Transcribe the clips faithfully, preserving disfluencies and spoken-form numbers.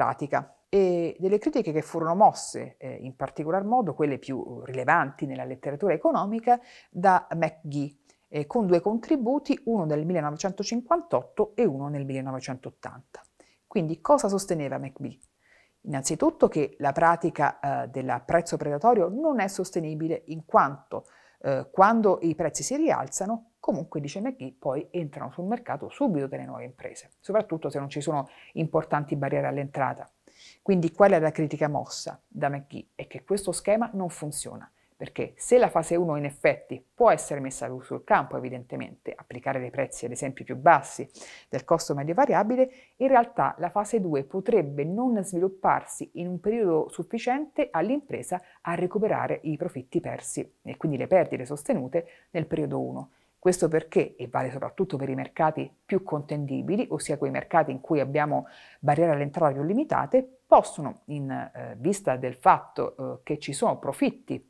pratica. E delle critiche che furono mosse, eh, in particolar modo quelle più rilevanti nella letteratura economica, da McGee, eh, con due contributi, uno nel millenovecentocinquantotto e uno nel millenovecentottanta. Quindi cosa sosteneva McGee? Innanzitutto che la pratica eh, del prezzo predatorio non è sostenibile in quanto eh, quando i prezzi si rialzano, comunque dice McGee, poi entrano sul mercato subito delle nuove imprese, soprattutto se non ci sono importanti barriere all'entrata. Quindi qual è la critica mossa da McGee? È che questo schema non funziona, perché se la fase uno in effetti può essere messa sul campo, evidentemente, applicare dei prezzi ad esempio più bassi del costo medio variabile, in realtà la fase due potrebbe non svilupparsi in un periodo sufficiente all'impresa a recuperare i profitti persi e quindi le perdite sostenute nel periodo uno. Questo perché, e vale soprattutto per i mercati più contendibili, ossia quei mercati in cui abbiamo barriere all'entrata più limitate, possono, in eh, vista del fatto eh, che ci sono profitti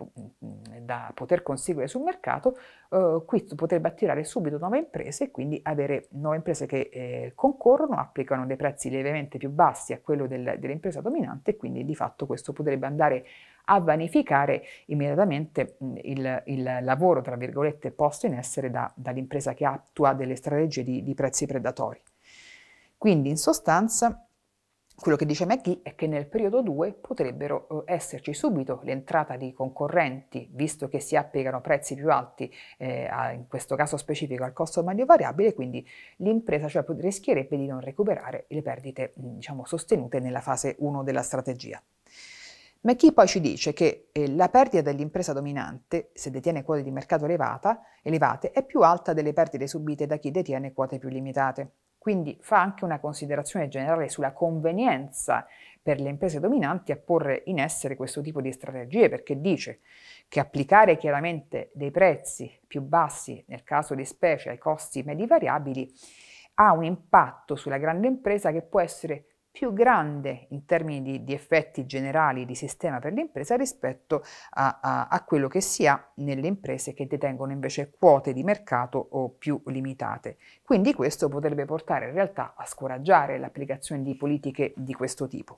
da poter conseguire sul mercato, eh, questo potrebbe attirare subito nuove imprese e quindi avere nuove imprese che eh, concorrono, applicano dei prezzi lievemente più bassi a quello del, dell'impresa dominante e quindi di fatto questo potrebbe andare a vanificare immediatamente il, il lavoro, tra virgolette, posto in essere da, dall'impresa che attua delle strategie di, di prezzi predatori. Quindi in sostanza quello che dice McGee è che nel periodo due potrebbero eh, esserci subito l'entrata di concorrenti, visto che si applicano prezzi più alti, eh, a, in questo caso specifico al costo medio variabile, quindi l'impresa cioè, rischierebbe di non recuperare le perdite diciamo, sostenute nella fase uno della strategia. McGee poi ci dice che eh, la perdita dell'impresa dominante, se detiene quote di mercato elevata, elevate, è più alta delle perdite subite da chi detiene quote più limitate. Quindi fa anche una considerazione generale sulla convenienza per le imprese dominanti a porre in essere questo tipo di strategie, perché dice che applicare chiaramente dei prezzi più bassi, nel caso di specie ai costi medi variabili, ha un impatto sulla grande impresa che può essere più grande in termini di, di effetti generali di sistema per l'impresa rispetto a, a, a quello che si ha nelle imprese che detengono invece quote di mercato o più limitate. Quindi questo potrebbe portare in realtà a scoraggiare l'applicazione di politiche di questo tipo.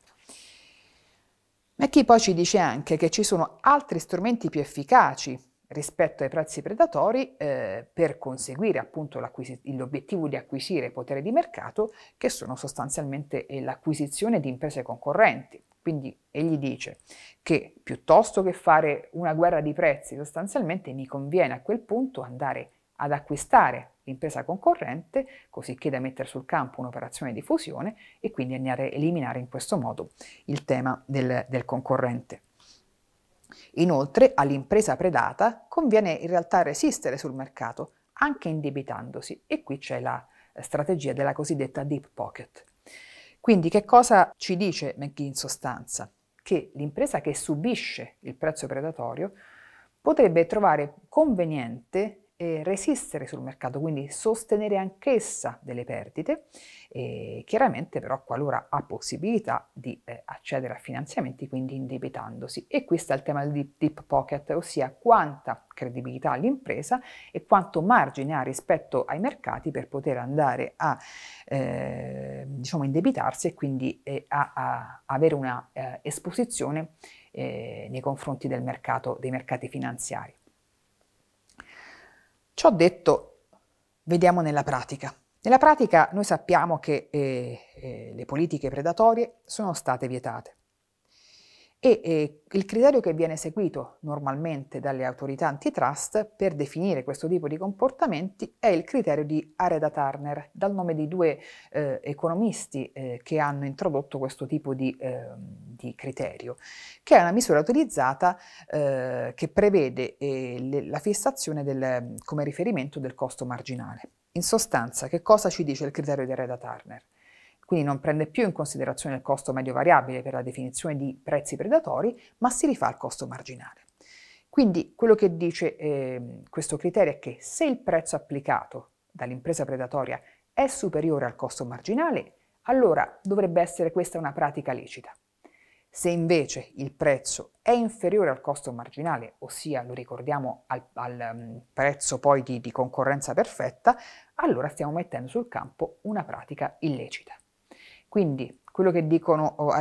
McGee poi ci dice anche che ci sono altri strumenti più efficaci rispetto ai prezzi predatori eh, per conseguire appunto l'obiettivo di acquisire potere di mercato, che sono sostanzialmente eh, l'acquisizione di imprese concorrenti. Quindi egli dice che piuttosto che fare una guerra di prezzi, sostanzialmente mi conviene a quel punto andare ad acquistare l'impresa concorrente, cosicché da mettere sul campo un'operazione di fusione e quindi andare a eliminare in questo modo il tema del, del concorrente. Inoltre, all'impresa predata conviene in realtà resistere sul mercato, anche indebitandosi, e qui c'è la strategia della cosiddetta deep pocket. Quindi che cosa ci dice McGee in sostanza? Che l'impresa che subisce il prezzo predatorio potrebbe trovare conveniente eh, resistere sul mercato, quindi sostenere anch'essa delle perdite, e chiaramente però qualora ha possibilità di eh, accedere a finanziamenti, quindi indebitandosi. E qui sta il tema del deep pocket, ossia quanta credibilità ha l'impresa e quanto margine ha rispetto ai mercati per poter andare a eh, diciamo indebitarsi e quindi eh, a, a avere una eh, esposizione eh, nei confronti del mercato, dei mercati finanziari. Ciò detto, vediamo nella pratica. Nella pratica noi sappiamo che eh, eh, le politiche predatorie sono state vietate e eh, il criterio che viene seguito normalmente dalle autorità antitrust per definire questo tipo di comportamenti è il criterio di Areda-Turner, dal nome di due eh, economisti eh, che hanno introdotto questo tipo di, eh, di criterio, che è una misura utilizzata eh, che prevede eh, le, la fissazione del, come riferimento del costo marginale. In sostanza, che cosa ci dice il criterio di Areda-Turner? Quindi non prende più in considerazione il costo medio variabile per la definizione di prezzi predatori, ma si rifà al costo marginale. Quindi quello che dice eh, questo criterio è che se il prezzo applicato dall'impresa predatoria è superiore al costo marginale, allora dovrebbe essere questa una pratica lecita. Se invece il prezzo è inferiore al costo marginale, ossia lo ricordiamo al, al um, prezzo poi di, di concorrenza perfetta, allora stiamo mettendo sul campo una pratica illecita. Quindi quello che dicono